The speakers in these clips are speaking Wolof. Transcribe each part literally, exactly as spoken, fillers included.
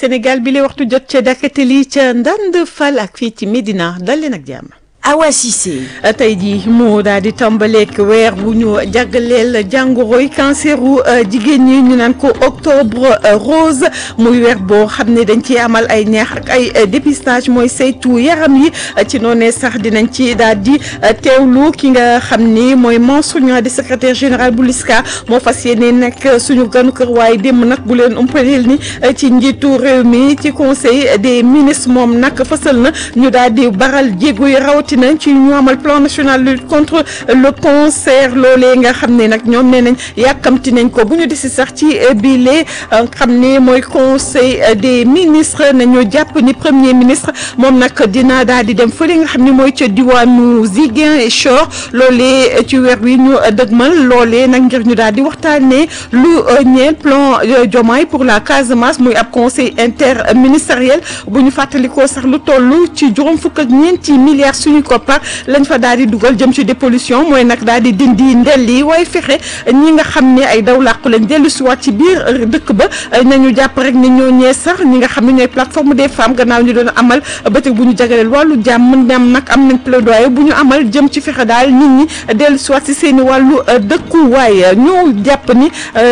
Sénégal bi lay waxtu jot ca Dakateli ca Ndande Fall ak fii ci Médina dal leen ak jàmm. Awa Cissé. tey jii mu daal di tàmbaleeg weer bu ñu jagleel jàngoroy canceru jigéen ñi ñu naan ko octobre rose muy weer boo xam ne dañ ci amal ay ñaax ak ay dépistage mooy saytu yaram yi ci noonee sax dinañ ci daal di teewlu ki nga xam ni mooy Mansour Niang di secrétaire général bu LISCA moo fas yéene nag suñu ganu kër waaye démb nag bu leen umpaleel ni ci njiitu réew mi ci conseil des ministres moom nag fësal na ñu daal di baral jéego yi rawati nañ ci ñu amal plan national de lutte contre le cancer loolee nga xam ne nag ñoom nee nañ yàkkamti nañ ko bu ñu desi sax ci bile xam ne mooy conseil des ministres nañu jàpp ni premier ministre moom nag dina daal di dem fële nga xam ne mooy ca diwaanu Ziguinchor loolee ci weer wi ñu dëgmal loolee nag ngir ñu daal di waxtaanee lu ñeel plan Diomaye pour la Casamance muy ab conseil interministériel bu ñu fàttalikoo sax lu toll ci juróom fukk ak ñeenti milliards suñu koppar lañ fa daal di dugal jëm ci dépollution mooy nag daal di dindi ndel yi waaye fexe ñi nga xam ne ay daw làqu lañ dellu si waat ci biir dëkk ba nañu jàpp rek ne ñoo ñee sax ñi nga xam ne ñooy plateforme des femmes gannaaw ñu doon amal bëccëg bu ñu jagaleel wàllu jàmm ndem nag am nañ plaidoyer bu ñu amal jëm ci fexe daal nit ñi dellu si waat si seen i wàllu dëkkuwaay ñoo jàpp ni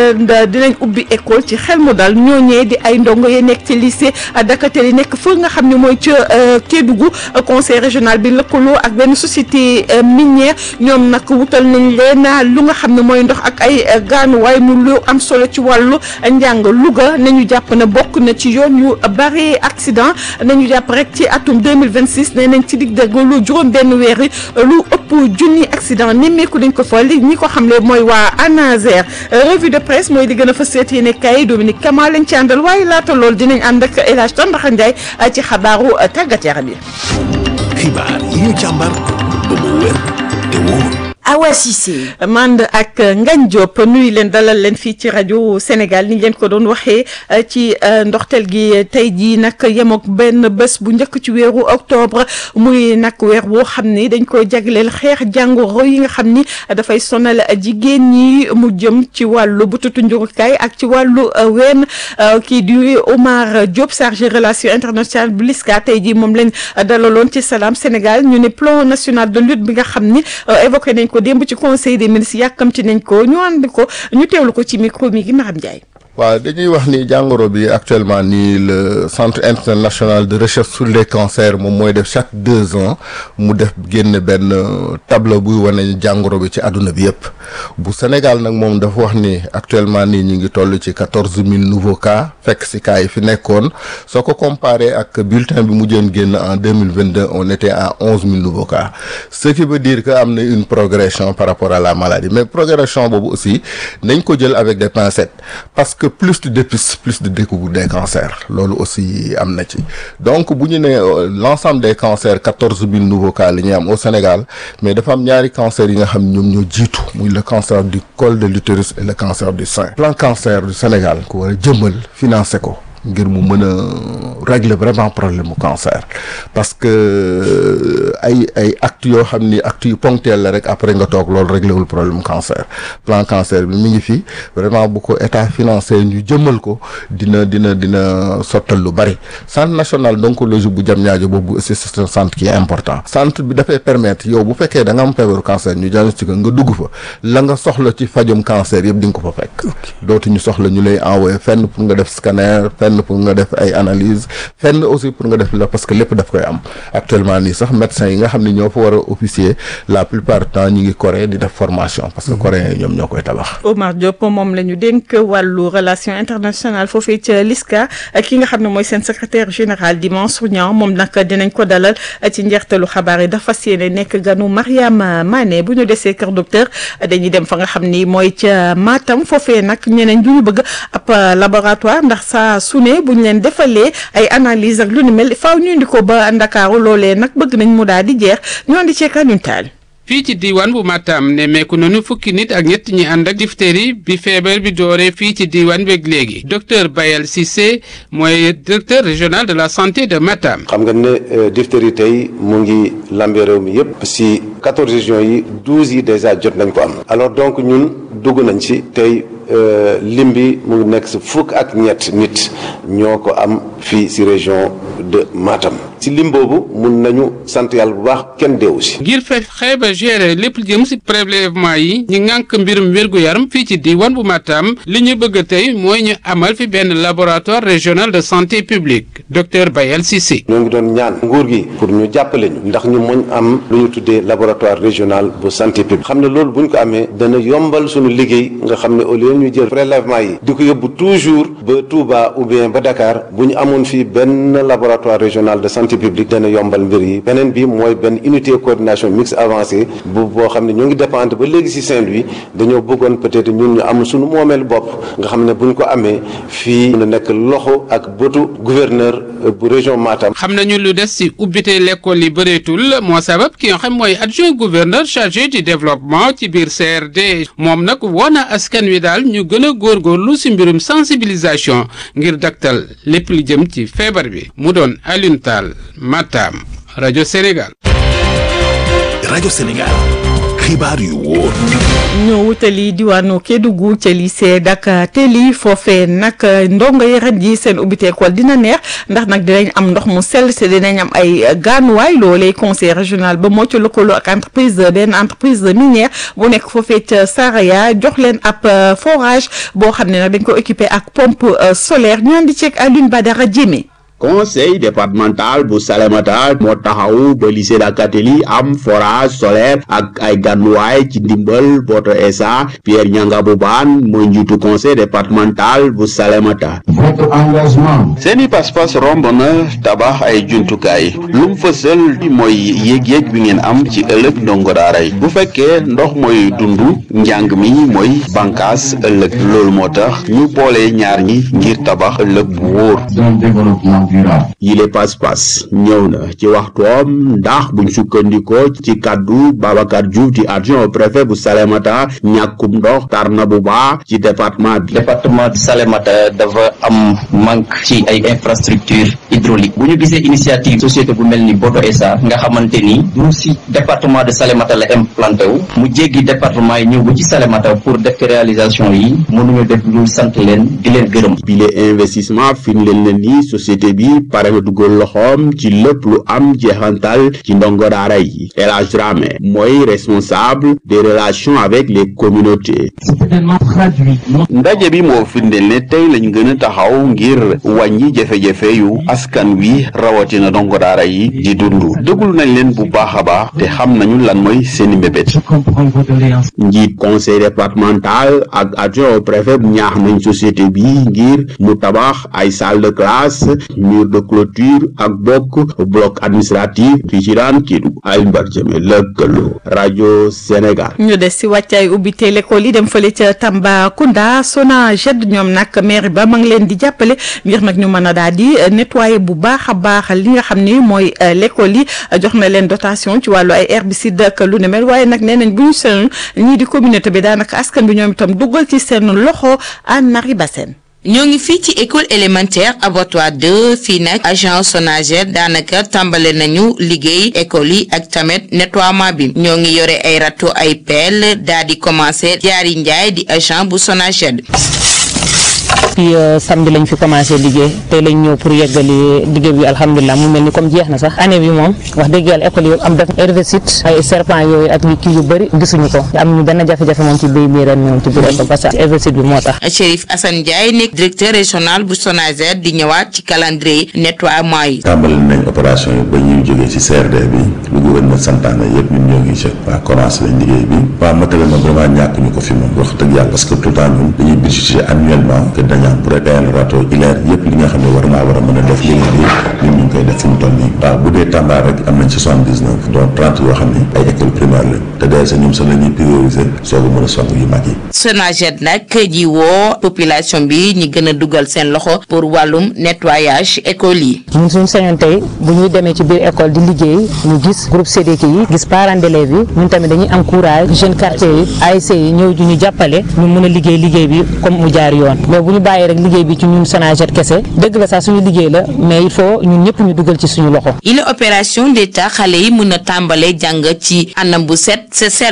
dinañ ubbi école ci xel mu dal ñoo ñee di ay ndongo yi nekk ci lycée Dakateli nekk fa nga xam ne mooy ca Kédougou conseil régional bi lëkkaloo ak benn société minière ñoom nag wutal nañ leen lu nga xam ne mooy ndox ak ay gaanuwaay mu lu am solo ci wàllu njàng Louga nañu jàpp ne bokk na ci yoon yu bari accident nañu jàpp rek ci atum deux mille vingt six nee nañ ci dig dëgg lu juróom benn weer yi lu ëpp junni accident nemmeeku dañ ko fa li ñi ko xam ne mooy waa ANASER revue de presse mooy di gën a fa seet yéene kay Dominique Kama lañ ci àndal waaye laata loolu dinañ ànd ak El Hadj Tandaxa Ndiaye ci xabaaru tàggat yaram yi. xibaar yi ñu càmbar ba mu wér te wóor. Awa Cissé. mand ak Ngagne Diop nuyu leen dalal leen fii ci rajo Sénégal ni ñu leen ko doon waxee ci ndoxteel gi tey jii nag yemook benn bés bu njëkk ci weeru octobre muy nag weer woo xam ni dañ koy jagleel xeex jàngoro yi nga xam ni dafay sonal jigéen ñi mu jëm ci wàllu bututu njurukaay ak ci wàllu ween kii di Omar Diop chargé relation internationale bu LISCA tey jii moom lañ dalaloon ci Salam Sénégal ñu ne plan national de lutte bi nga xam ni évoqué nañ ko démb ci conseil des ministres yàkkamti nañ ko ñu ànd ko ñu teewlu ko ci micro mi gi Maram Ndiaye. waaw dañuy wax ni jàngoro bi actuellement nii le centre international de recherche sur les cancers moom mooy def chaque deux ans mu def génn benn tableau buy wane jàngoro bi ci àdduna bi yëpp bu Sénégal nag moom dafa wax ni actuellement nii ñu ngi toll ci quatorze mille nouveaux cas fekk si cas yi fi nekkoon soo ko comparé ak bulletin bi mu jën génn en deux mille vingt deux on était à onze mille nouveaux cas ce qui veut dire que am na une progression par rapport à la maladie mais progression boobu aussi nañ ko jël avec des pincettes parce que plus de dépistes plus de découverte des cancers loolu aussi am na ci donc bu ñu nee l'ensemble des cancers quatorze mille nouveaux cas li ñuy am au Sénégal mais dafa am ñaari cancer yi nga xam ñoom ñoo jiitu muy le cancer du col de l'utérus et le cancer du sein plan cancer du Sénégal ku war a jëmmal financer ko ngir mu mën a régler vraiment problème mu cancer parce que ay ay actes yoo xam ni actes yu ponctuels la rek après nga toog loolu réglé wul problème cancer plan cancer bi mi ngi fi vraiment bu ko état financé ñu jëmmal ko dina dina dina sottal lu bari centre national d'oncologie bu Diamniadio boobu aussi c'est un centre qui est important centre bi dafay permettre yow bu fekkee da nga am feebaru cancer ñu diagnostic nga dugg fa la nga soxla ci fajum cancer yëpp di nga ko fa fekk dootuñu soxla ñu lay envoyer fenn pour nga def scanner fenn pour nga def ay analyse fenn aussi pour nga def la parce que lépp daf koy am actuellement nii sax médecins yi nga xam ne ñoo fa war a officier la plupart du temps ñu ngi Corée di def formation parce que coréens yi ñoom ñoo koy tabax. Omar Diop moom la ñu dénk wàllu relation internationale foofee ca LISCA ki nga xam ne mooy seen secrétaire général di Mansour Niang moom nag dinañ ko dalal ci njeextalu xabaar yi dafa fas yéene nekk ganu Mariama Mané bu ñu desee kër docteur dañuy dem fa nga xam ni mooy ca Matam foofee nag ñeneen du ñu bëgg ab laboratoire ndax saa su ne bu ñu leen defalee ay analyse ak lu ni mel faaw ñu indi ko ba Ndakaaru loolee nag bëgg nañ mu daal di jeex ñu andi ci kanun taal. fii ci diiwaan bu Matam nemmeeku nañu fukki nit ak ñett ñi ànd ak diphtérie bi feebar bi dooree fii ci diiwaan beeg léegi docteur Bayal Cissé mooy directeur régional de la santé de Matam. xam nga ne diphtérie tey mu ngi lambe réew mi yëpp si quatorze régions yi douze yi déjà jot nañ ko am alors donc ñun dugg nañ ci tey lim bi mu ngi nekk si fukk ak ñett nit ñoo ko am fii si région de Matam si lim boobu mun nañu sant yàlla bu baax kenn deewu si. ngir fexe ba gérer lépp jëm si prélèvement yi ñi ngànk mbirum wér-gu-yaram fii ci diwaan bu Matam li ñu bëgg tey mooy ñu amal fi benn laboratoire régional de santé publique docteur Bayel Cissé. ñoo ngi doon ñaan nguur gi pour ñu jàppale ñu ndax ñu mën am lu ñu tuddee laboratoire régional bu santé publique xam ne loolu bu ñu ko amee dana yombal suñu liggéey nga xam ne au lieu ñu jël prélèvement yi di ko yóbbu toujours ba Touba ou bien ba Dakar bu ñu amoon fii benn laboratoire régional de santé publique dana yombal mbir yi beneen bi mooy benn unité coordination mixte avancée bu boo xam ne ñoo ngi dépendre ba léegi ci Saint-Louis dañoo bëggoon peut-être ñun ñu am suñu moomeel bopp nga xam ne bu ñu ko amee fii na nekk loxo ak bëtu gouverneur bu région Matam. xam nañu lu des ci ubbite l'école yi bëreetul moo sabab ki nga xam mooy adjoint gouverneur chargé du développement ci biir C R D moom nag woo na askan wi daal ñu gën a góorgóorlu ci mbirum sensibilisation ngir daktal lépp li jëm ci feebar bi mu doon Alioune Tall Matam rajo Sénégal. rajo Sénégal xibaar yu wóor. ñoo wutali diwaanu Kédougou ca lycée Dakar Teli foofee nag ndongo yi ren ji seen ubbite école dina neex ndax nag dinañ am ndox mu sell te dinañ am ay gaanuwaay loolee conseil régional ba moo ci lëkkaloo ak entreprise benn entreprise minière bu nekk foofee ca Saraya jox leen ab forage boo xam ne nag dañ ko équipé ak pompe solaire ñu andi ceeg Alioune Badara Diémé. conseil départemental bu Salémata moo taxaw ba lycée Dakar Teli am forage solaire ak ay gànnuwaay ci ndimbal Boto Essa Pierre Ñanga Boubane mooy njiitu conseil départemental bu Salémata. votre engagement. seeni pas-pas romb na tabax ay jumtukaay lu mu fësal mooy yéeg-yéeg bi ngeen am ci ëllëg ndongo daara yi bu fekkee ndox mooy dundu njàng mi mooy bànkaas ëllëg loolu moo tax ñu boole ñaar ñi ngir tabax ëllëg bu wóor. yile pas-pas ñëw na ci waxtoom ndax buñ sukkandikoo ci kaddu Babacar Diouf di adjoint au préfet bu Salémata ñàkkum ndox tar na bu baax ci département bi. département de Salémata dafa am manque ci ay infrastructure hydraulique bu ñu gisee initiative société bu mel ni Boto Essa nga xamante ni du si département de Salémata la implanté wu mu jéggi département yi ñëw ba ci Salémata pour def réalisation yi mënuñu def lu sant leen di leen gërëm. bile investissement fi mu leen leen ni société bi pare na dugal loxoom ci lépp lu am jeexantal ci ndongo daara yi. El Hadj Dramé mooy responsable des relations avec les communautés. ndaje bi moo firndeel ne tey lañ gën a taxaw ngir wàññi jafe-jafe yu askan wi rawatina ndongo daara yi di dundu déglu nañ leen bu baax a baax te xam nañu lan mooy seeni mbébét. njiit conseil départemental ak adjoint au préfet ñaax nañ société bi ngir mu tabax ay salle de classe mur de clôture ak bokk bloc administratif fii ci daan Kédougou Alioune Badara Diémé lëkkaloo rajo Sénégal. ñu des si wàccaay ubbite l'école yi dem fële ca Tambacounda SONAGED ñoom nag maire ba ma ngi leen di jàppale ngir nag ñu mën a daal di nettoyer bu baax a baax li nga xam ni mooy l'école yi jox na leen dotation ci wàllu ay herbicide ak lu ne mel waaye nag nee nañ bu ñu seen ñii di communauté bi daanaka askan bi ñoom itam duggal ci seen loxo Anne Marie Bassène. ñoo ngi fii ci école élémentaire abattoir deux fii nag agent SONAGED daanaka tàmbale nañu liggéey école yi ak tamit nettoiement bi ñoo ngi yore ay râteau ay pelle daal di commencé jaari njaay di agent bu SONAGED. fii samedi lañ fi commencé liggéey tey lañ ñëw pour yeggali liggéey bi alhamdulilah mu mel ni comme jeex na sax année bi moom wax dëgg yàlla école yi am def herbicide ay serpent yooyu ak kii yu bëri gisuñu ko am ñu benn jafe-jafe moom ci béy bi ren moom ci biir école parce que herbicide bi moo tax. Chérif Assane Ndiaye nekk directeur régional bu SONAGED di ñëwaat ci calendrier nettoiement yi. tàmbali nañ opération yi ba ñuy jógee ci C R D bi lu gouverneur santaane yëpp ñun ñoo ngi ci waa commencé lañ liggéey bi waa matériel moom vraiment ñàkk ñu ko fi moom wax dëgg yàlla parce que tout le temps ñun dañuy budgéter annuellement que dañu am pour épelle râteau hilaire yëpp li nga xam ne war naa war a mën a def liggéey bi ñun ñu ngi koy def fi mu toll nii waaw bu dee Tamba rek am nañ ci soixante-dix-neuf donc trente yoo xam ne ay école primaire la te déjà ñoom sax la ñuy prioriser soog a mën a song yu mag yi. SONAGED nag ji woo population bi ñi gën a dugal seen loxo pour wàllum nettoyage école yi. ñun suñu sañoon tey bu ñuy demee ci biir école di liggéey ñu gis groupe C D K yi gis parents d'élèves yi ñun tamit dañuy encourage jeune quartier yi A S C yi ñëw di ñu jàppale ñu mën a liggéey liggéey bi comme mu jaar yoon mais bu ñu bàyyi rek liggéey bi ci ñun SONAGED kese dëgg la sax suñu liggéey la mais il faut ñun ñëpp ñu dugal ci suñu loxo. il opération d'état xale yi mën a tàmbale jàng ci anam bu set sa sell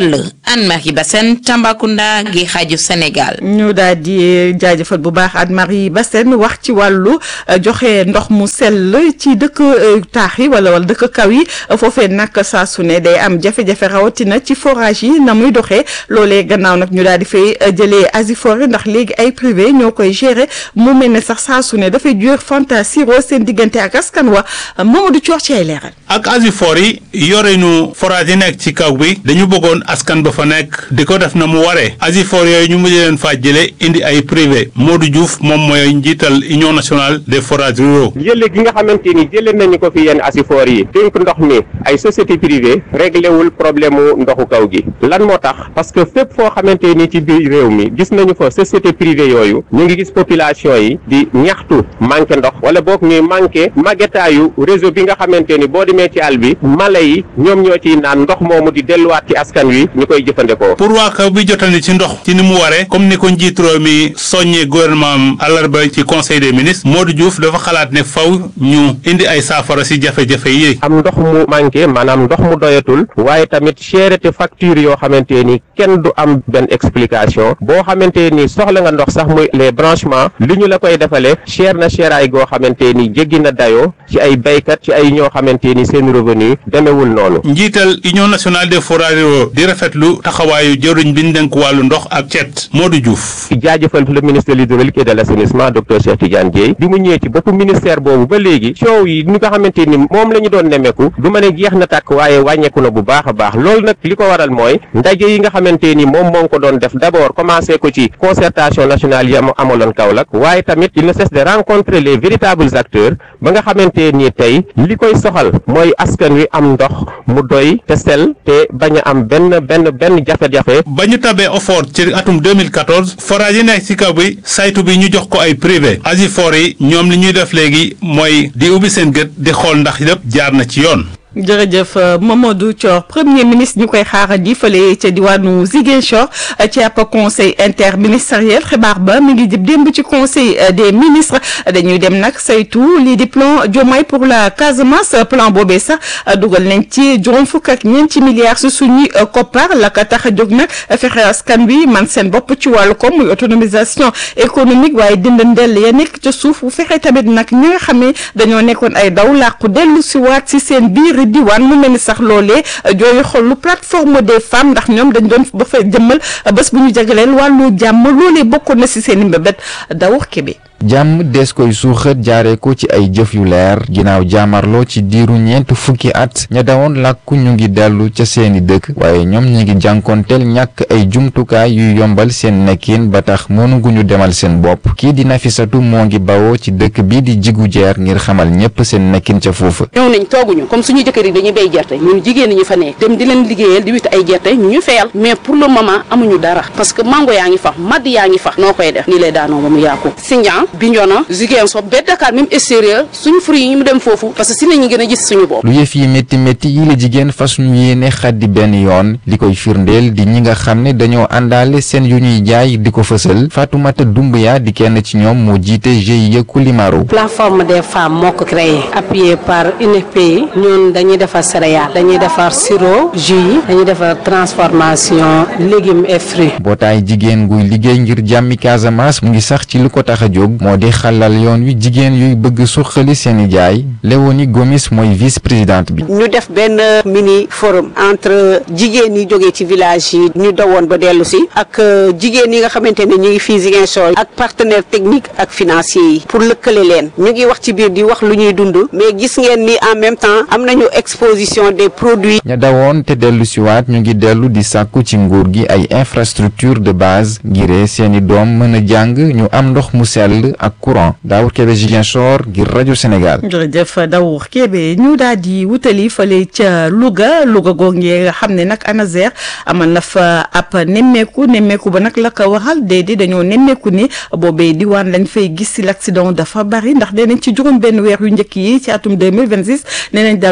Anne-Marie Bassène Tambacounda gi xaaju Sénégal. ñu daal di jaajëfal bu baax Anne-Marie Bassène wax ci wàllu joxe ndox mu sell ci dëkk taax yi wala wala dëkk kaw yi foofee nag saa su ne day am jafe-jafe rawatina ci forage yi na muy doxee loolee gannaaw nag ñu daal di fay jëlee Asifor ndax léegi ay privé ñoo koy gérer mu mel ne sax saa su ne dafay jur fantasiro seen diggante ak askan wa Mamadou Thior ci ay leeral. ak Asifor yi yore nu forage yi nekk ci kaw bi dañu bëggoon askan ba fa nekk di ko def na mu waree Asifor yooyu ñu mujj leen faa jëlee indi ay privé Modou Diouf moom mooy njiital Union nationale des forages ruraux. jëlee gi nga xamante ni jëlee nañu ko fi yenn Asifor yi dénk ndox mi ay société privée réglé wul problème mu ndoxu kaw gi lan moo tax parce que fépp foo xamante ni ci biir réew mi gis nañu fa société privée yooyu ñu ngi gis population yi di ñaxtu manqué ndox wala boog ñuy manqué màggetaayu réseau bi nga xamante ni boo demee ci àll bi mala yi ñoom ñoo ciy naan ndox moomu di delluwaat ci askan wi ñu koy jëfandikoo. pour waa kaw bi jotandi ci ndox ci ni mu waree comme ni ko njiit réew mi soññee gouvernement am àllarba ci conseil des ministres Modou Diouf dafa xalaat ne faw ñu indi ay saafara si jafe-jafe yi. am ndox mu manqué maanaam ndox mu doyatul waaye tamit cherté facture yoo xamante ni kenn du am benn explication boo xamante ni soxla nga ndox sax muy les branchements li ñu la koy defalee cher na cheraay goo xamante ni jéggi na dayoo ci ay baykat ci ay ñoo xamante ni seen revenu demewul noonu. njiital Union nationale des forages di rafetlu taxawaayu jëruñ bi ñu dénk wàllu ndox ak cet Modou Diouf. jaajëfal le ministre de l'hydraulique et de l'assainissement docteur Cheikh Tidiane Dièye bi mu ñëwee ci boppu ministère boobu ba léegi coow yi ni nga xamante ni moom la ñu doon nemmeeku du ma ne jeex na tàkk waaye wàññeeku na bu baax a baax loolu nag li ko waral mooy ndaje yi nga xamante ni moom moo ngi ko doon def d'abord commencé ko ci concertation nationale yi am amaloon Kaolack waaye tamit il ne cesse de rencontrer les véritables acteurs ba nga xamante ni tey li koy soxal mooy askan wi am ndox mu doy te sel te bañ a am benn benn benn jafe-jafe. ba ñu tabee Ofor ci atum deux mille quatorze forage yi nekk ci kaw bi saytu bi ñu jox ko ay privé Asifor yi ñoom li ñuy def léegi mooy di ubbi seen gët di xool ndax lépp jaar na ci yoon. jërëjëf Mamadou Thior premier ministre ñu koy xaarandi fële ca diwaanu Ziguinchor ci ab conseil interministériel xibaar ba mi ngi jëm démb ci conseil des ministres dañuy dem nag saytu lii di plan Diomaye pour la Casamance plan boobee sax dugal nañ ci juróom fukk ak ñeenti milliards su suñuy koppar la ka tax a jóg nag fexe askan wi man seen bopp ci wàllu koom muy autonomisation économique waaye dindandell ya nekk ca suuf bu fexe tamit nag ñi nga xam ne dañoo nekkoon ay daw làqu dellu si waat si seen biir. diwaan mu mel ni sax loolee jooyu xollu plateforme des femmes ndax ñoom dañ doon ba fa jëmmal bés bu ñu jagleel wàllu jàmm loolee bokkoon na ci seen i mbébét Dawour Kébé. jàmm des koy suuxat jaaree ko ci ay jëf yu leer ginnaaw jaamarloo ci diiru ñeent fukki at ña dawoon làkku ñu ngi dellu ca seeni dëkk waaye ñoom ñu ngi jànkonteel ñàkk ay jumtukaay yuy yombal seen nekkin ba tax mënuguñu demal seen bopp kii di Nafisatu moo ngi bawoo ci dëkk bii di jigu jeer ngir xamal ñépp seen nekkin ca foofa. ñëw nañ tooguñu comme suñu jëkkër yi dañuy béy gerte ñun jigéen ñi ñu fa nekk dem di leen liggéeyal di wit ay gerte ñu ñu feyal mais pour le moment amuñu dara parce que mango yaa ngi fa madd yaa ngi fa noo koy def nii lay daanoo ba mu yàqu Sindian Bignona Ziguinchor ba Dakar même extérieur suñu fruits yi ñu dem foofu parce que si la ñu gën a gis suñu bopp. lu yëf yi métti métti yi la jigéen fas ñu yéene xaddi benn yoon li koy firndeel di ñi nga xam ne dañoo àndaale seen yu ñuy jaay di ko fësal Fatoumata Doumbouya di kenn ci ñoom moo jiite G I E Koulimaru. plateforme des femmes moo ko créé appuyé par U N F P I ñun dañuy defar céréales dañuy defar sirop jus yi dañuy defar transformation légumes et fruits. mbootaay jigéen guy liggéey ngir jàmmi Casamance mu ngi sax ci lu ko tax a jóg moo di xalal yoon wi jigéen yuy bëgg suqali seeni jaay Léonie Gomis mooy vice présidente bi. ñu def benn mini forum entre jigéen yi jógee ci village yi ñu dawoon ba dellu si ak jigéen yi nga xamante ne ñu ngi fii Ziguinchor ak partenaires techniques ak financiers yi pour lëkkale leen ñu ngi wax ci biir di wax lu ñuy dund mais gis ngeen ni en même temps am nañu exposition des produits. ña dawoon te dellu si waat ñu ngi dellu di sàkku ci nguur gi ay infrastructure de base ngir seeni doom mën a jàng ñu am ndox mu sell ak courant. Dawour Kébé Ziguinchor ngir rajo Sénégal. jërëjëf Dawour Kébé ñu daal di wutali fële ca Louga Louga googee nga xam ne nag ANASER amal na fa ab nemmeeku nemmeeku ba nag la ko waxal déedéet dañoo nemmeeku ni boobee diwaan lañ fay gis si l'accident dafa bari ndax nee nañ ci juróom benn weer yu njëkk yi ci atum deux mille vingt six nee nañ daal lu ëpp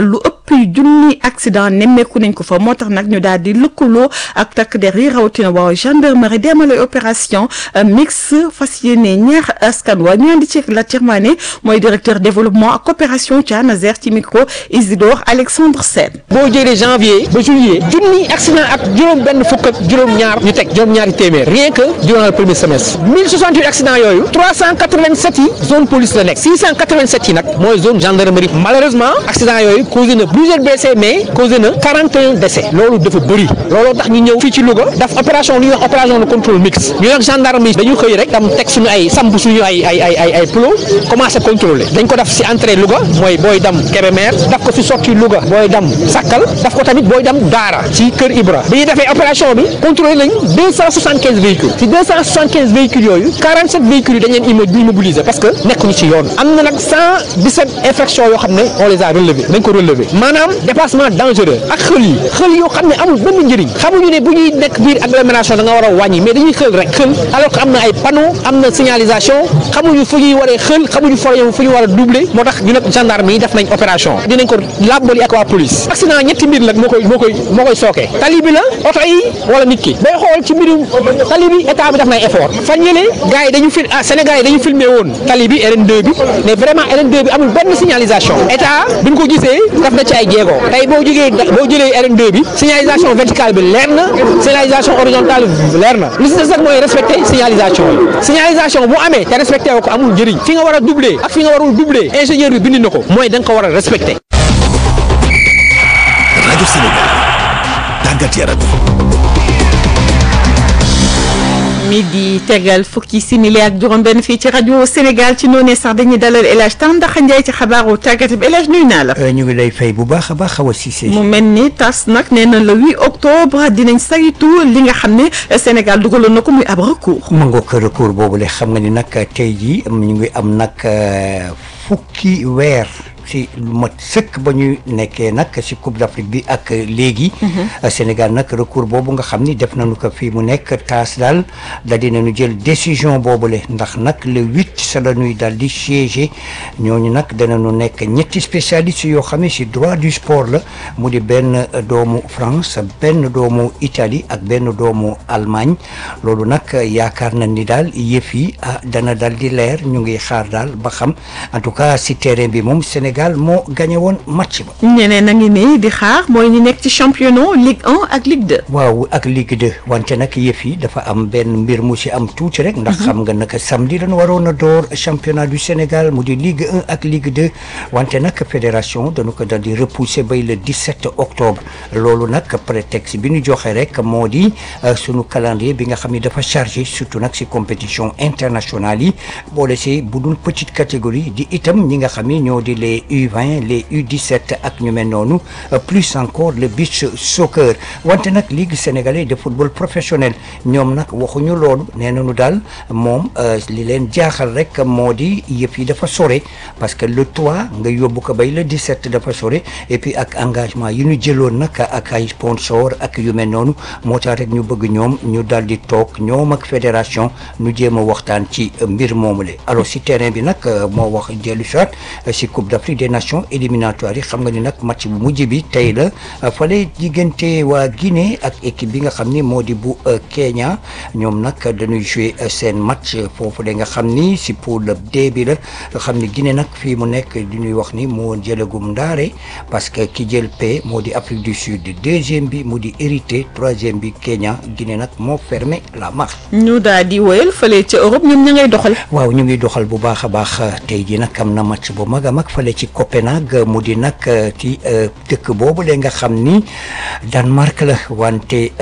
ëpp junni accident nemmeeku nañ ko fa moo tax nag ñu daal di lëkkaloo ak takk der yi rawatina waa gendarmerie demal ay opération mix fas yéene ñaax askan wa ñu andi ci la Tirmané mooy directeur développement ak coopération ca ANASER ci micro Isidore Alexandre Sène. boo jëlee janvier ba juillet junni accident ak juróom benn fukk ak juróom-ñaar ñu teg juróom-ñaari téeméer rien que durant le premier semestre mille soixante-huit accidents yooyu trois cent quatre-vingt-sept yi zone police la nekk six cent quatre-vingt-sept yi nag mooy zone gendarmerie malheureusement accident yooyu causé na plusieurs blessés mais causé na quarante et un décès loolu dafa bëri looloo tax ñu ñëw fii ci Louga daf opération lu ñuy wax opération de contrôle mixte ñu nag gendarmerie dañu xëy rek tam teg suñu ay samp suñu ay ay ay ay ay plo commencé contrôler dañ ko def si entrée Louga mooy booy dam Kébémer daf ko si sortie Louga booy dam Sakkal daf ko tamit booy dam Daara ci Kër Ibra bi ñu defee opération bi contrôlé nañ deux cent soixante-quinze véhicules ci deux cent soixante-quinze véhicules yooyu quarante-sept véhicules yi dañ leen immobiliser parce que nekkuñu ci yoon am na nag cent dix-sept infractions yoo xam ne on les a relevées dañ ko relever maanaam dépassement dangereux ak xël yi xël yoo xam ne amul benn njëriñ xamuñu ne bu ñuy nekk biir agglomération da nga war a wàññi mais dañuy xël rek xël alors que am na ay panneaux am na signalisation xamuñu fu ñuy waree xël xamuñu fu ñu war a doubler moo tax ñu nag gendarme yi def nañ opération dinañ ko làbbali ak waa police accident ñetti mbir nag moo koy moo koy moo koy sookee tali bi la oto yi wala nit ki bay xool ci mbirum tali bi état bi def nay effort fan yële gars yi dañu fil ah Sénégal yi dañu filmé woon tali bi R N deux bi mais vraiment R N deux bi amul benn signalisation état bi ñu ko gisee daf na ci ay jéego tey boo jógee boo jëlee R N deux bi signalisation verticale bi leer na signalisation horizontale bi leer na li si des nag mooy respecté signalisation yi signalisation bu amee te respecté woo ko amul njëriñ fi nga war a doubler ak fi nga warul doubler ingénieur bi bind na ko mooy da nga ko war a respecté. rajo Sénégal tàggat yaram. midi tegal fukki simili ak juróom-benn fii ci rajo Sénégal ci noonu sax dañuy dalal El Hadj Tandakha Ndiaye ci xabaaru tàggat bi El Hadj nuyu naa la. ñu ngi lay fay bu baax a baax xaw a Cissé. mu mel ni tas nag nee na le huit octobre dinañ saytu li nga xam ne Sénégal dugaloon na ko muy ab recours. ma ngoog recours boobu le xam nga ni nag tey jii ñu ngi am nag fukki weer. ci lu mat sëkk ba ñu nekkee nag ci Coupe d'Afrique bi ak léegi Sénégal nag recours boobu nga xam ni def nañu ko fii mu nekk taas daal da dinañu jël décision boobule ndax nag le huit sa la ñuy daal di siéger ñooñu nag danañu nekk ñetti spécialistes yoo xam ne ci droit du sport la mu di benn doomu France benn doomu Italie ak benn doomu Allemagne loolu nag yaakaar nañ ni daal yëf yi ah dana daal di leer ñu ngi xaar daal ba xam en tout cas ci terrain bi moom Sénégal moo gagné woon match ba. ñeneen a ngi nii di xaar mooy ñu nekk ci championnat Ligue un ak Ligue deux. waaw ak Ligue deux wante nag yëf yi dafa am benn mbir mu ci am tuuti rek. ndax xam nga nag samedi lañu waroon a door championnat du Sénégal mu di Ligue un ak Ligue deux wante nag fédération dañu ko daal di repousser bay le dix-sept octobre loolu nag prétexte bi ñu joxe rek moo di sunu calendrier bi nga xam ni dafa chargé surtout nag ci compétition internationale yi boole ci bu dul petite catégorie di itam ñi nga xam ni ñoo di les U vingt les U dix-sept ak ñu mel noonu plus encore le beach soccer wante nag ligue sénégalaise de football professionnel ñoom nag waxuñu loolu nee nañu daal moom li leen jaaxal rek moo di yëpp yi dafa sore parce que le trois nga yóbbu ko bay le dix-sept dafa sore et puis ak engagement yi ñu jëloon nag ak ay sponsor ak yu mel noonu moo tax rek ñu bëgg ñoom ñu daal di toog ñoom ak fédération ñu jéem a waxtaan ci mbir moomu la alors si terrain bi nag moo wax dellu soit si Coupe d'Afrique des Nations éliminatoires yi xam nga ni nag match bu mujj bi tey la fale diggante waa Guinée ak équipe bi nga xam ni moo di bu Kenya ñoom nag dañuy jouer seen match foofu de nga xam ni si poule D bi la nga xam ni Guinée nag fii mu nekk di ñuy wax ni moo jëlagum ndaare parce que ki jël P moo di Afrique du Sud deuxième bi mu di hérité troisième bi Kenya Guinée nag moo fermé la marche. ñu daal di wéyal fële ci Europe ñoom ña ngay doxal. waaw ñu ngi doxal bu baax a baax tey jii nag am na match bu mag a mag fële ci Copenhague mu di nag ci dëkk boobu la nga xam ni Danemark la wante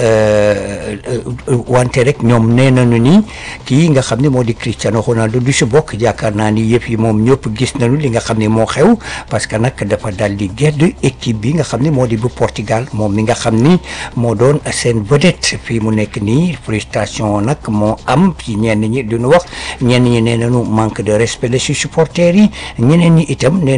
wante rek ñoom nee nañu ni kii nga xam ni moo di Cristiano Ronaldo du si bokk yaakaar naa ni yëf yi moom ñëpp gis nañu li nga xam ni moo xew parce que nag dafa dal di gedd équipe bi nga xam ni moo di bu Portugal moom mi nga xam ni moo doon seen vedette fii mu nekk nii frustration nag moo am ci ñenn ñi duñu wax ñenn ñi nee nañu manque de respect la si supporters yi ñeneen ñi itam nee nañu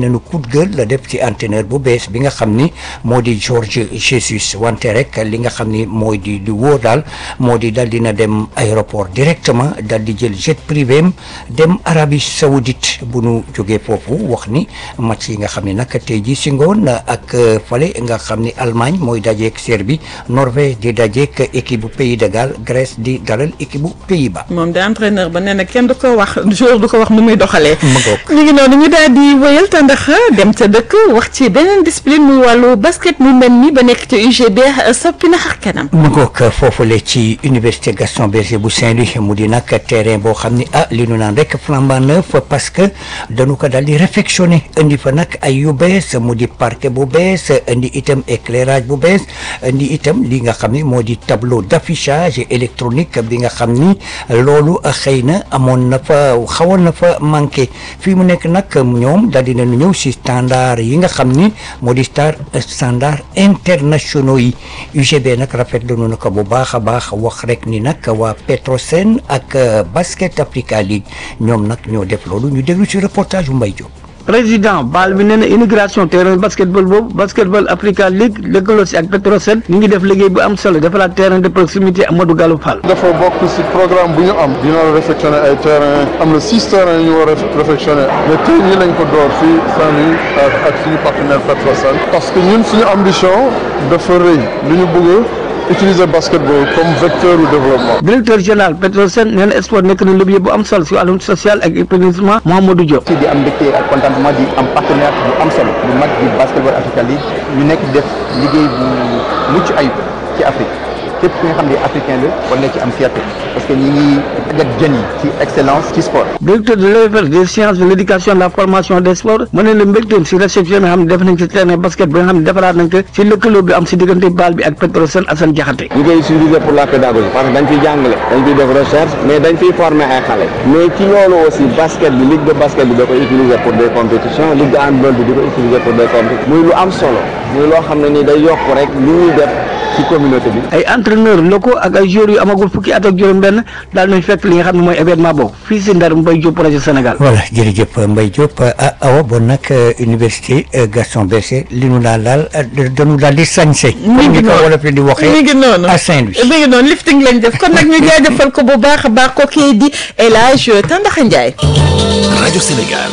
nañu coup de gueule la def ci entraîneur bu bees bi nga xam ni moo di George Jesus wante rek li nga xam ni mooy di di wóor daal moo di dal dina dem aéroport directement dal di jël jet privé am dem Arabie Saoudite bu nu jógee foofu wax ni match yi nga xam ni nag tey jii si ngoon ak fale nga xam ni Allemagne mooy dajeek Serbie Norvège di dajeek équipe bu Pays de Galles Grèce di dalal équipe bu Pays-Bas. moom da entraîneur ba nee na kenn du ko wax jour du ko wax nu muy doxalee. ñu ngi noonu ñu daal di wéyal tàndax dem ca dëkk wax ci beneen discipline muy wàllu basket mu mel ni ba nekk ca U G B soppi na xar kanam. mu ngoog foofule ci université Gaston Berger bu Saint-Louis mu di nag terrain boo xam ni ah li nu naan rek flambant neuf parce que dañu ko daal di réfectionné indi fa nag ay yu bees mu di parquet bu bees indi itam éclairage bu bees indi itam li nga xam ni moo di tableau d'affichage électronique bi nga xam ni loolu xëy na amoon na fa xawoon na fa manqué fii mu nekk nag ñoom daal di nañu ñëw si standard yi nga xam ni moo di star standard internationaux yi U G B nag rafetlu na ko bu baax a baax wax rek ni nag waa Petrosen ak Basket Africa League ñoom nag ñoo def loolu ñu déglu ci reportage bu Mbaye Diop. président baal bi nee na immigration terrain basketball boobu basketball Africa League lëkkaloo si ak Petrosen ñu ngi def liggéey bu am solo defaraat terrain de proximité Amadou Gallo Fall. dafa bokk si programme bu ñu am dina la réfectionné ay terrain am na six terrains yu ñu war a réfectionné mais tey ñi lañ ko door fii Saint-Louis ak ak suñu partenaire Petrosen parce que ñun suñu ambition dafa rëy li ñu bëgg utiliser basketball comme vecteur de développement. directeur général Petrosen nee na sport nekk na levier bu am solo si wàllum social ak épanouissement Mouhamadou Diop. di am mbégte ak contentement di am partenaire bu am solo bu mag di basketball Africa League ñu nekk def liggéey bu mucc ayib ci Afrique képp ki nga xam ne africain la war na ci am fierté parce que ñi ngi tàggat jeunes yi ci excellence ci sport. directeur de l'E F R des sciences de l'éducation de la formation des sports mu ne la mbégteem si réception bi nga xam ne def nañ ci terrain basket bi nga xam ne defaraat nañ ko si lëkkaloo bi am si diggante baal bi ak Petrosen Assane Diakhaté. ñu koy utiliser pour la pédagogie parce que dañ fiy jàngale dañ fiy def recherche mais dañ fiy former ay xale mais ci loolu aussi basket bi ligue de basket bi da koy utiliser pour des compétitions ligue de handball bi di ko utiliser pour des compétitions muy lu am solo muy loo xam ne ni day yokk rek li ñuy def ci communauté bi. ay entraîneurs locaux ak ay joueurs yu amagul fukki at ak juróom-benn daal nañ fekk li nga xam ne mooy événement boobu fii si Ndar Mbaye Diop projet Sénégal. voilà jërëjëf Mbaye Diop ah awa bon nag université Gaston Berger li nu daal daal dañu daal di sañse. mi ngi noonu wala fi di waxee. mi ngi noonu à Saint-Louis. mi ngi noonu lifting lañ def kon nag ñu jaajëfal ko bu baax a baax ko kii di El Hadj Tandaxa Ndiaye. rajo Sénégal.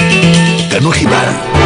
ganu xibaar yi.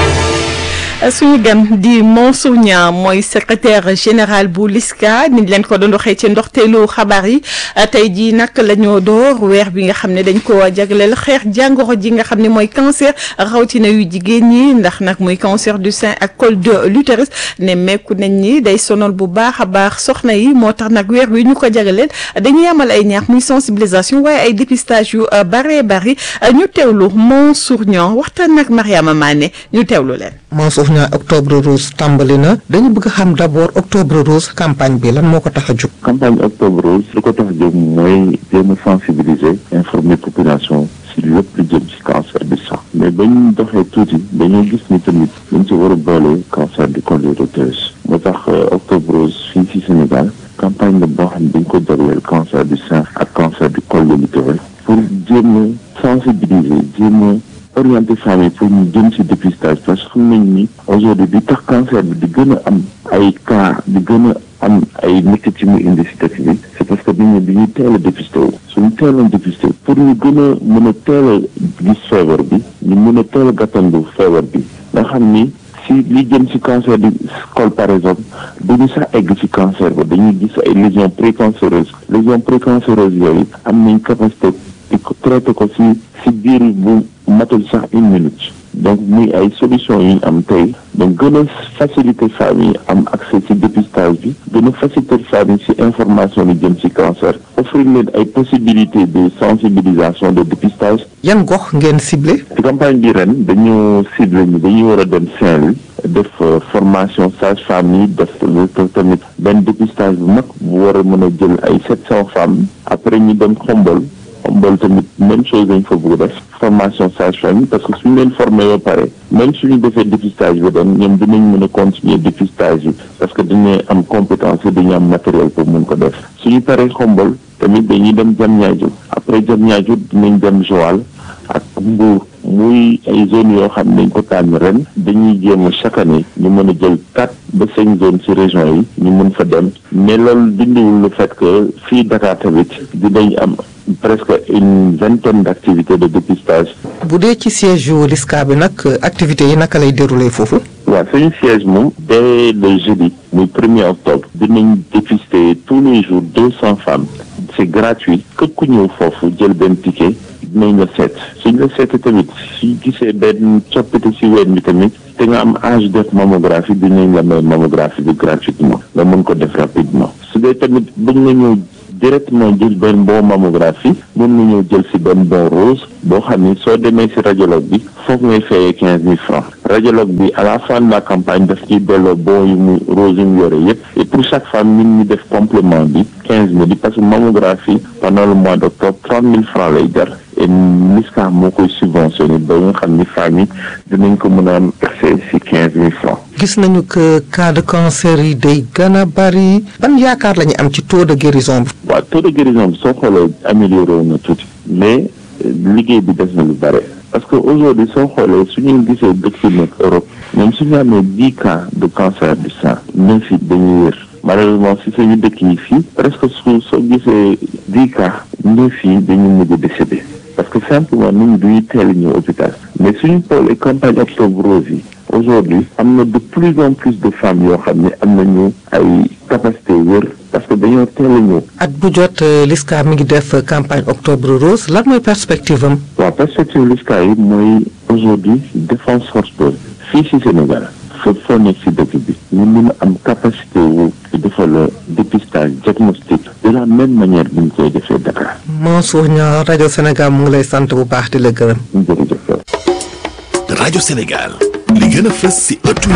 suñu gan di Mansour Niang mooy secrétaire général bu LISCA ni leen ko doon waxee ci ndoxteelu xabaar yi tey jii nag la ñoo door weer bi nga xam ne dañ ko jagleel xeex jàngoro ji nga xam ne mooy cancer rawatina yu jigéen ñi ndax nag muy cancer du sein ak col de l'utérus ne mekku nañ ni day sonal bu baax a baax soxna yi moo tax nag weer wi ñu ko jagleel dañuy amal ay ñaax muy sensibilisation waaye ay dépistage yu bare bari ñu teewlu Mansour Niang waxtaan nag Mariama Mané ñu teewlu leen. Mansour Niang octobre rose tàmbali na dañu bëgg a xam d'abord octobre rose campagne bi lan moo ko tax a jóg. campagne octobre rose lu ko tax a jóg mooy jéem a sensibiliser informer population si lépp lu jëm si cancer du sein mais bañ doxee tuuti dañoo gis ni tamit dañ ci war a boole cancer du col de l'utérus moo tax octobre rose fii si Sénégal campagne la boo xam ne dañ ko jagleel cancer du sein ak cancer du col de l'utérus pour jéem a sensibiliser jéem a orienté femmes yi pour ñu jëm ci dépistage parce que xam nañ ni aujourd'hui di tax cancer bi di gën a am ay cas di gën a am ay métti ci mu indi ci dëkk bi c'est parce que dañu di ñu teel a dépisté wu suñu teeloon dépisté pour ñu gën a mën a teel a gis feebar bi ñu mën a teel a gàttandu feebar bi nga xam ni si li jëm ci cancer du col par exemple duñu sax egg ci cancer ba dañuy gis ay lésions précancéreuses lésions précancéreuses yooyu am nañ capacité di ko traité ko ci ci biir bu matul sax une minute donc muy ay solution yi ñu am tey donc gën a faciliter femmes yi am accès ci dépistage bi gën a faciliter femmes yi ci information yi jëm ci cancer offrir leen ay possibilités de sensibilisation de dépistage. yan gox ngeen ciblé. ci campagne bi ren dañu ciblé ni dañuy war a dem Saint-Louis def formation sage-femme yi def tamit benn dépistage bu mag bu war a mën a jël ay sept cent femmes après ñu dem Xombol Xombol tamit même chose dañ fa bëgg def formation sage-femme parce que suñu leen formé ba pare même suñu defee dépistage bi dem ñoom dinañ mën a continuer dépistage yi parce que dañuy am compétence yi dañuy am matériel pour mun ko def suñu paree Xombol tamit dañuy dem Diamniadio après Diamniadio dinañ dem Joal ak Mbour muy ay zones yoo xam ne dañ ko tànn ren dañuy jéem a chaque année ñu mën a jël quatre ba cinq zones ci région yi ñu mën fa dem mais loolu dindiwul le fait que fii Dakar tamit dinañ am presque une vingtaine d'activités de dépistage. bu dee ci siège yu LISCA bi nag activités yi naka lay dérouler foofu. waaw suñu siège moom dès le jeudi muy premier octobre dinañ dépister tous les jours deux cents femmes c'est gratuit képp ku ñëw foofu jël benn ticket dinañ la seet suñ la seetee tamit suñ gisee benn coppite ci ween bi tamit te nga am âge def mammographie dinañ la may mammographie bi gratuitement nga mën ko def rapidement su dee tamit bëgg nga ñëw directement jël benn bon mammographie mën nga ñëw jël ci benn bon rose boo xam ni soo demee ci radiologue bi foog ngay fayee quinze mille francs radiologue bi à la fin de la campagne daf ciy delloo bon yu mu rose yu mu yore yépp et pour chaque femme ñun ñu def complément bi quinze mille parce que mammographie pendant le mois d'octobre trente mille francs lay jar et LISCA moo koy subventionné ba nga xam ni femme yi dinañ ko mën a am accès ci quinze mille francs. gis nañu que cas de cancer yi day gën a bari ban yaakaar la ñu am ci taux de guérison bi. waaw taux de guérison bi soo xoolee amélioré wu na tuuti mais liggéey bi des na lu bare parce que aujourd'hui soo xoolee suñu gisee dëkk yi nekk Europe même suñu amee dix cas de cancer du sein neuf yi dañuy wér malheureusement si suñu dëkk yi fii presque su soo gisee dix cas neuf yi dañu mujj décédé parce que simplement nit ñi duñuy teel a ñëw hôpital mais suñu xoolee campagne octobre rose yi aujourd'hui am na de plus en plus de femmes yoo xam ne am nañu ay capacité wér parce que dañoo teel a ñëw. at bu jot LISCA mi ngi def campagne octobre rose lan mooy perspective am. waaw perspective LISCA yi mooy aujourd'hui défense force fii ci Sénégal fépp foo nekk ci dëkk bi ñu mën a am capacité wu defal dépistage diagnostic de la même manière bi ñu koy defee Dakar. Mansour Niang rajo Sénégal mu ngi lay sant bu baax di la gërëm. jërëjëf. rajo Sénégal li gën a fës ci ëttu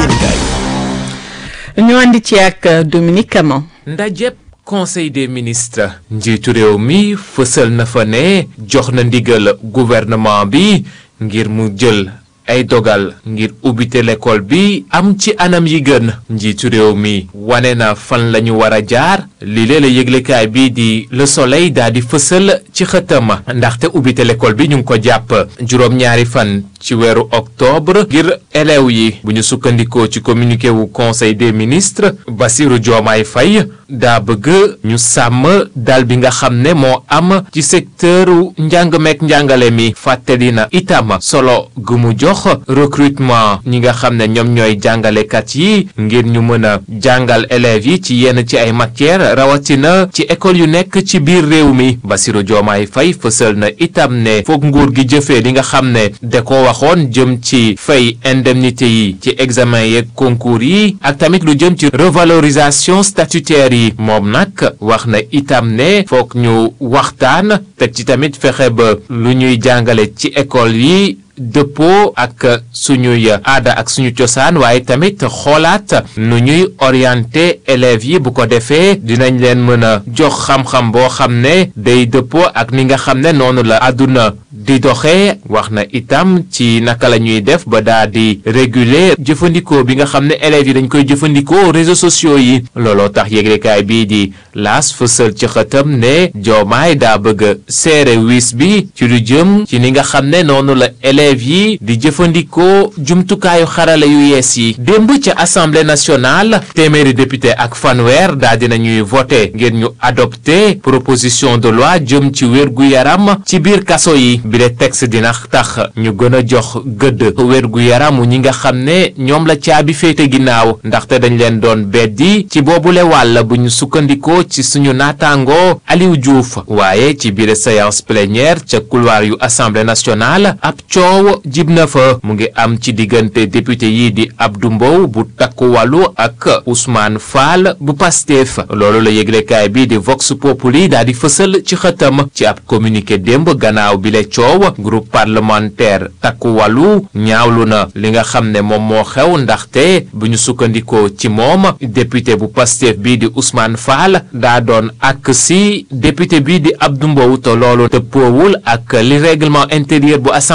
yéenekaay. ñu andi ci ak Dominique Camon. ndajeb conseil des ministres njiitu réew mi fësal na fa ne jox na ndigal gouvernement bi ngir mu jël ay dogal ngir ubbite l'école bi am ci anam yi gën njiitu réew mi wane na fan lañu war a jaar li lee la yëglekaay bi di Le Soleil daal di fësal ci xëtam ndaxte ubbite l'école bi ñu ngi ko jàpp juróom-ñaari fan ci weeru octobre ngir élèves yi bu ñu sukkandikoo ci communiqué wu conseil des ministres Bassirou Diomaye Faye daa bëgg ñu sàmm dal bi nga xam ne moo am ci secteuru njàng meek njàngale mi fàttali na itam solo gu mu jox recrutement ñi nga xam ne ñoom ñooy jàngalekat yi ngir ñu mën a jàngal élèves yi ci yenn ci ay matières rawatina ci école yu nekk ci biir réew mi Bassirou Diomaye Faye fësal na itam ne foog nguur gi jëfee li nga xam ne da ko waxoon jëm ci fay indemnité yi ci examen yeeg concours yi ak tamit lu jëm ci revalorisation statutaire yi moom nag wax na itam ne foog ñu waxtaan teg ci tamit fexe ba lu ñuy jàngale ci école yi dëppoo ak suñuy aada ak suñu cosaan waaye tamit xoolaat nu ñuy orienté élèves yi bu ko defee dinañ leen mën a jox xam-xam boo xam ne day dëppoo ak ni nga xam ne noonu la àdduna di doxee wax na itam ci naka la ñuy def ba daa di réguler jëfandikoo bi nga xam ne élèves yi dañ koy jëfandikoo réseaux sociaux yi looloo tax yéglekaay bii di laas fësal ci xëtam ne Diomaye daa bëgg seere wis bi ci lu jëm ci ni nga xam ne noonu la élèves yi di jëfandikoo jumtukaayu xarala yu yees yi démb ca assemblée nationale téeméeri député ak fanweer daa dina ñuy voté ngir ñu adopté proposition de loi jëm ci wérgu yaram ci biir kaso yi bile texte dina tax ñu gën a jox gëdd wérgu yaramu ñi nga xam ne ñoom la caabi féete ginnaaw ndaxte dañ leen doon beddi ci boobule wàll bu ñu sukkandikoo ci suñu naataango Aliou Diouf waaye ci biir séance plénière ca couloir yu assemblée nationale ab coow jib na fa mu ngi am ci diggante député yi di Abdou Mbow bu takku wàllu ak Ousmane Fall bu Pastef loolu la yëglekaay bi di Vox Populi daal di fësal ci xëtam ci ab communiqué démb gannaaw bi le coow groupe parlementaire takku wàllu ñaawlu na li nga xam ne moom moo xew ndaxte bu ñu sukkandikoo ci moom député bu Pastef bi di Ousmane Fall daa doon ak si député bi di Abdou Mbow te loolu dëppoowul ak li règlement intérieur bu assemblée nationale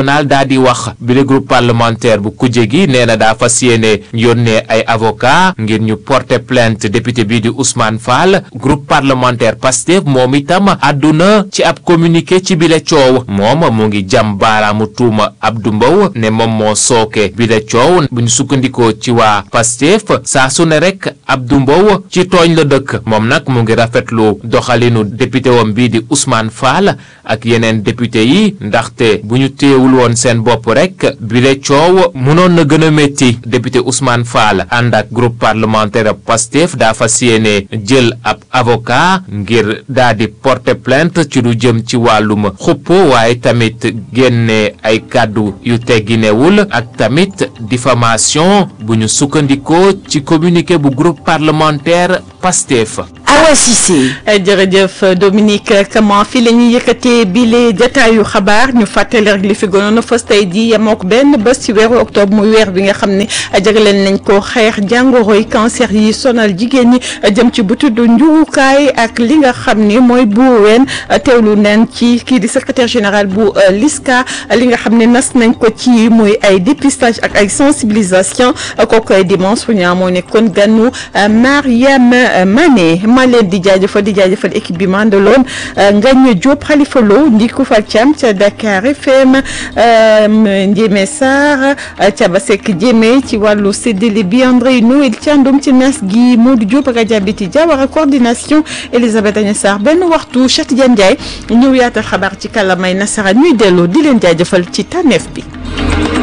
national daa di wax bi le groupe parlementaire bu kujje gi nee na daa fas yéene yónnee ay avocat ngir ñu porter plainte député bii di Ousmane Fall. groupe parlementaire Pastef moom itam àdduna ci ab communiqué ci bile coow moom mu ngi jam baaraamu tuuma Abdou Mbow ne moom moo sooke bile coow bu ñu sukkandikoo ci waa Pastef saa su ne rek Abdou Mbow ci tooñ la dëkk moom nag mu ngi rafetlu doxalinu député wam bii di Ousmane Fall ak yeneen député yi ndaxte bu ñu téewul woon seen bopp rek bile coow mënoon na gën a métti député Ousmane Fall ànd ak groupe parlementaire Pastef daa fas yéene jël ab avocat ngir daa di porter plainte ci lu jëm ci wàllum xuppo waaye tamit génne ay kàddu yu tegginewul ak tamit diffamation bu ñu sukkandikoo ci communiqué bu groupe parlementaire Pastef. Awa Cissé. jërëjëf Dominique Kama fi la ñuy yëkkatee bile jataayu xabaar ñu fàttali rek li fi gënoon a fës tey jii yemook benn bés ci weeru octobre muy weer bi nga xam ne jagleel nañ ko xeex jàngoroy cancer yi sonal jigéen ñi jëm ci bu tudd njurukaay ak li nga xam ni mooy buuween teewlu neen ci kii di secrétaire général bu LISCA li nga xam ne nas nañ ko ci muy ay dépistage ak ay sensibilisation kooku ay dimanche fu ñu amoo nekkoon ganu Mariam Mané. maa leen di jaajëfal di jaajëfal équipe bi mandaloon Ngagne Diop Khalifa Lo Ndiku Fall Thiam ca Dakar F M Ndiémé Sarr Thiaba Seck Diémé ci wàllu séddale bi André Noël Thiandoum ci nas gi Modou Diop ak Adja Biti Diawara coordination Elisabeth Agnès Sarr benn waxtu Cheikh Tidiane Ndiaye ñëw yaatal xabaar ci kàllaamay nasaraan ñuy delloo di leen jaajëfal ci tànneef bi.